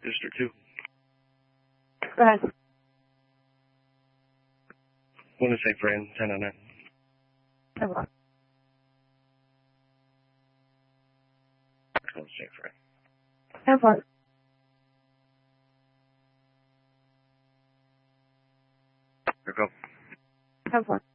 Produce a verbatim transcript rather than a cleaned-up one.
District two. Go ahead. One to say Fran, ten oh nine. ten one. One to say Fran. ten one. Here go. ten one.